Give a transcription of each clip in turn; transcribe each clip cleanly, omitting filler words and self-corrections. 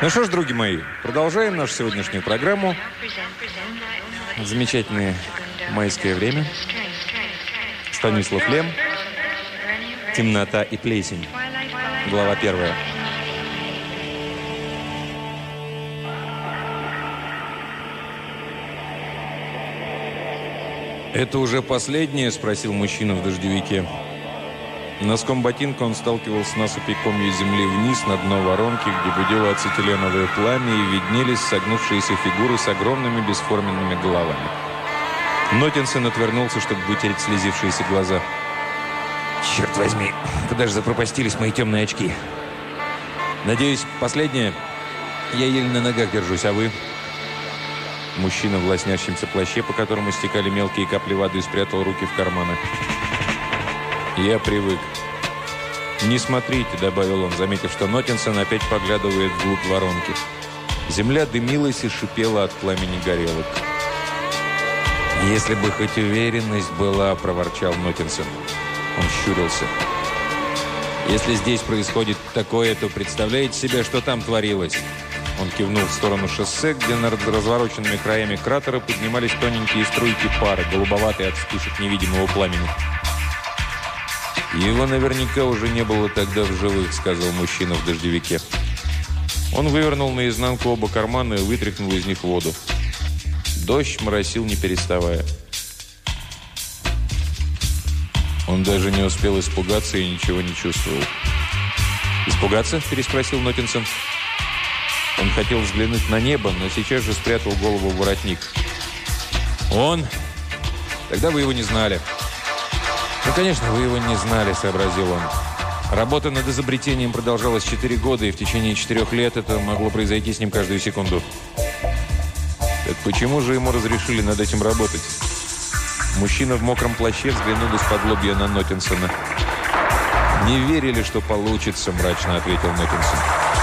Ну что ж, други мои, продолжаем нашу сегодняшнюю программу. Замечательное майское время. Станислав Лем. Темнота и плесень. Глава 1. «Это уже последнее?» – спросил мужчина в дождевике. Носком ботинка он сталкивался с насыпи комья земли вниз на дно воронки, где гудело ацетиленовое пламя, и виднелись согнувшиеся фигуры с огромными бесформенными головами. Нотинсон отвернулся, чтобы вытереть слезившиеся глаза. «Черт возьми, куда же запропастились мои темные очки? Надеюсь, последнее? Я еле на ногах держусь, а вы?» Мужчина в лоснящемся плаще, по которому стекали мелкие капли воды, спрятал руки в карманы. «Я привык». «Не смотрите», — добавил он, заметив, что Нотинсон опять поглядывает вглубь воронки. Земля дымилась и шипела от пламени горелок. «Если бы хоть уверенность была», — проворчал Нотинсон. Он щурился. «Если здесь происходит такое, то представляете себе, что там творилось?» Он кивнул в сторону шоссе, где над развороченными краями кратера поднимались тоненькие струйки пара, голубоватые от вспышек невидимого пламени. «Его наверняка уже не было тогда в живых», — сказал мужчина в дождевике. Он вывернул наизнанку оба кармана и вытряхнул из них воду. Дождь моросил, не переставая. Он даже не успел испугаться и ничего не чувствовал. «Испугаться?» – переспросил Нотинсон. Он хотел взглянуть на небо, но сейчас же спрятал голову в воротник. «Он? Тогда вы его не знали». «Ну, конечно, вы его не знали», – сообразил он. Работа над изобретением продолжалась 4 года, и в течение 4 лет это могло произойти с ним каждую секунду. Так почему же ему разрешили над этим работать? Мужчина в мокром плаще взглянул из-под лобья на Нотинсона. «Не верили, что получится», – мрачно ответил Нотинсон.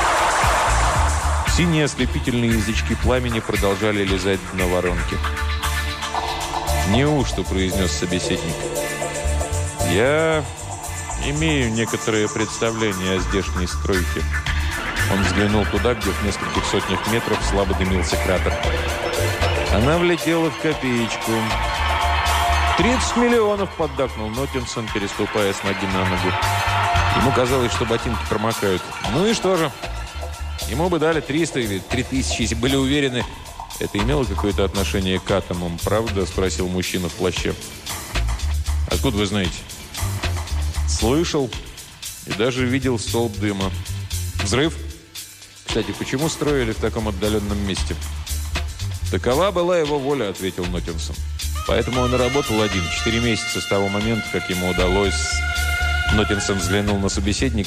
Синие ослепительные язычки пламени продолжали лизать дно воронки. «Неужто?» – произнес собеседник. «Я имею некоторое представление о здешней стройке». Он взглянул туда, где в нескольких сотнях метров слабо дымился кратер. «Она влетела в копеечку». 30 миллионов, поддакнул Нотинсон, переступая с ноги на ногу. Ему казалось, что ботинки промокают. Ну и что же? Ему бы дали 300 или 3000, если были уверены. Это имело какое-то отношение к атомам, правда? Спросил мужчина в плаще. Откуда вы знаете? Слышал и даже видел столб дыма. Взрыв? Кстати, почему строили в таком отдаленном месте? Такова была его воля, ответил Нотинсон. Поэтому он и работал один, 4 месяца с того момента, как ему удалось... Нотинсон взглянул на собеседника,